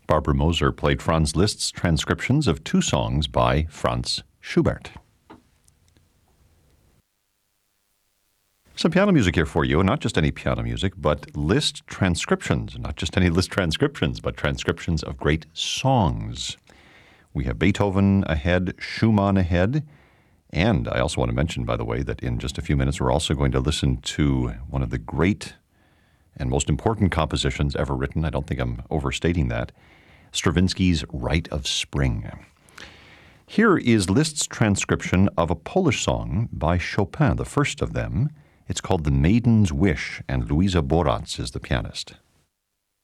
Barbara Moser played Franz Liszt's transcriptions of two songs by Franz Schubert. Some piano music here for you, and not just any piano music, but Liszt transcriptions. Not just any Liszt transcriptions, but transcriptions of great songs. We have Beethoven ahead, Schumann ahead, and I also want to mention, by the way, that in just a few minutes we're also going to listen to one of the great and most important compositions ever written. I don't think I'm overstating that. Stravinsky's Rite of Spring. Here is Liszt's transcription of a Polish song by Chopin, the first of them. It's called The Maiden's Wish, and Luisa Borats is the pianist.